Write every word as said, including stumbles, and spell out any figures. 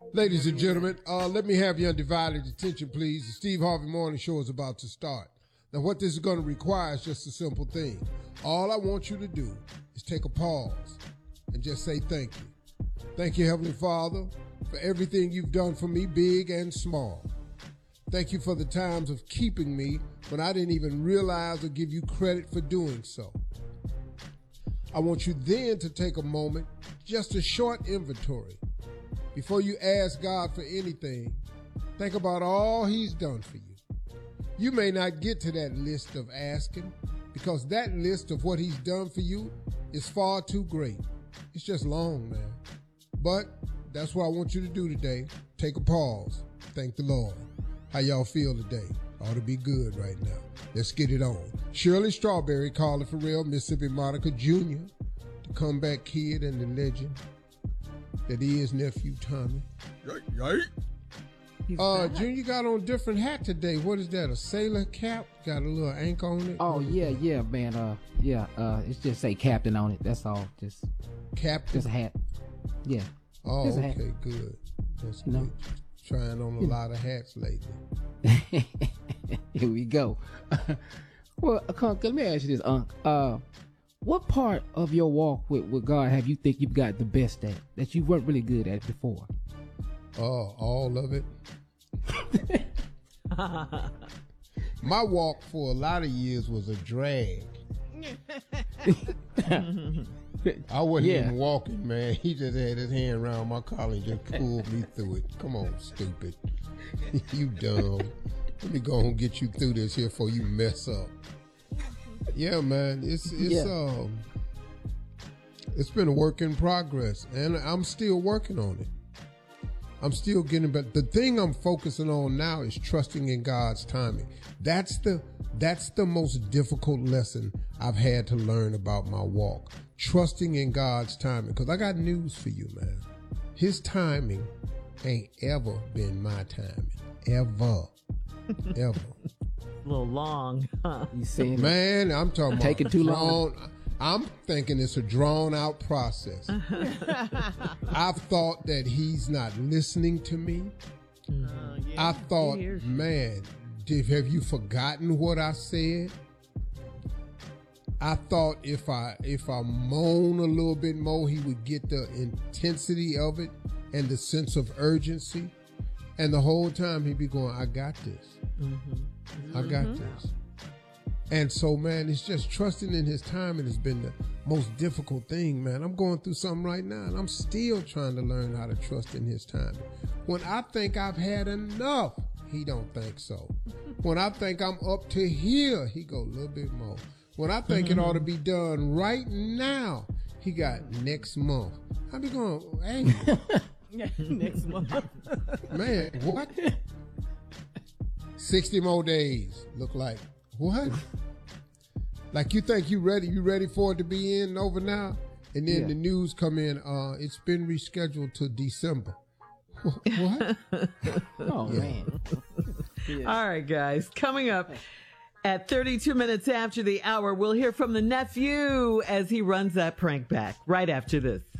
Ladies and gentlemen, uh, let me have your undivided attention, please. The Steve Harvey Morning Show is about to start. Now, what this is going to require is just a simple thing. All I want you to do is take a pause and just say thank you. Thank you, Heavenly Father, for everything you've done for me, big and small. Thank you for the times of keeping me when I didn't even realize or give you credit for doing so. I want you then to take a moment, just a short inventory. Before you ask God for anything, think about all he's done for you. You may not get to that list of asking because that list of what he's done for you is far too great. It's just long, man. But that's what I want you to do today. Take a pause. Thank the Lord. How y'all feel today? Ought to be good right now. Let's get it on. Shirley Strawberry, Carla Farrell, Mississippi Monica Junior, the comeback kid and the legend that is nephew Tommy. Yay, yay. Uh, Junior got on a different hat today. What is that? A sailor cap? Got a little ink on it? Oh yeah, yeah, man. Uh, yeah. Uh, it's just say captain on it. That's all. Just captain. Just a hat. Yeah. Oh, just okay, good. That's good. No. Trying on a yeah. lot of hats lately. Here we go. Well, Unc, let me ask you this, Unc. Uh, what part of your walk with, with God have you think you've got the best at that you weren't really good at before? Oh, all of it. My walk for a lot of years was a drag. I wasn't Yeah. even walking, man. He just had his hand around my collar and just pulled me through it. Come on, stupid. You dumb. Let me go and get you through this here before you mess up. Yeah, man. It's it's Yeah. um it's been a work in progress, and I'm still working on it. I'm still getting better. The thing I'm focusing on now is trusting in God's timing. That's the that's the most difficult lesson I've had to learn about my walk. Trusting in God's timing. Because I got news for you, man. His timing ain't ever been my timing. Ever. Ever. A little long, huh? You saying, man, I'm talking about taking too long. drawn- I'm thinking it's a drawn out process. I've thought that he's not listening to me. Uh, yeah, I thought, he hears you. man, did, have you forgotten what I said? I thought if I if I moan a little bit more, he would get the intensity of it and the sense of urgency. And the whole time he'd be going, I got this. Mm-hmm. I got mm-hmm. this. And so, man, it's just trusting in his timing has been the most difficult thing, man. I'm going through something right now, and I'm still trying to learn how to trust in his timing. When I think I've had enough, he don't think so. When I think I'm up to here, he go a little bit more. When I think it ought to be done right now, he got next month. I be going, hey. Next month. Man, what? sixty more days, look like. What? Like you think you ready? You ready for it to be in and over now? And then Yeah. the news come in. Uh, it's been rescheduled to December. What? Oh Yeah. man. Yeah. All right, guys. Coming up at thirty-two minutes after the hour, we'll hear from the nephew as he runs that prank back right after this.